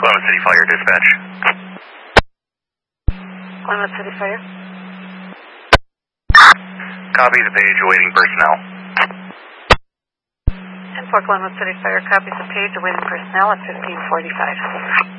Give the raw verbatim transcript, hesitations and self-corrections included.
Glenwood City Fire Dispatch. Glenwood City Fire. Copy the page, awaiting personnel. ten four Glenwood City Fire copies the page, awaiting personnel at fifteen forty-five.